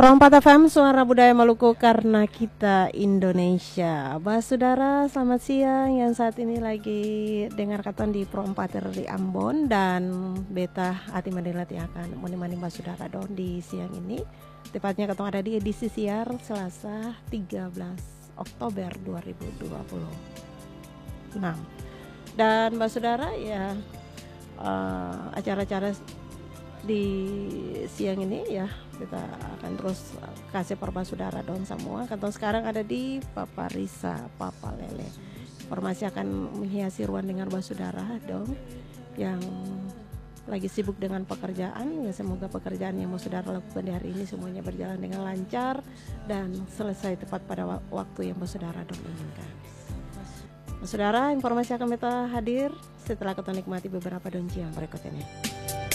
Perompat FM, Suara Budaya Maluku karena kita Indonesia. Bah saudara, selamat siang. Yang saat ini lagi dengar kata di Perompat di Ambon dan beta hati mendelati akan menemani bah saudara don di siang ini. Tepatnya ketemu ada di edisi siar Selasa 13 Oktober 2026. Dan bah saudara ya acara-acara di siang ini ya kita akan terus kasih perba saudara don semua. Kata sekarang ada di Papa Risa Papa Lele. Informasi akan menghiasi ruang dengar bah saudara dong yang lagi sibuk dengan pekerjaan. Ya semoga pekerjaan yang mau saudara lakukan di hari ini semuanya berjalan dengan lancar dan selesai tepat pada waktu yang bah saudara dong inginkan. Saudara, informasi akan kita hadir setelah kita nikmati beberapa donci yang berikut ini.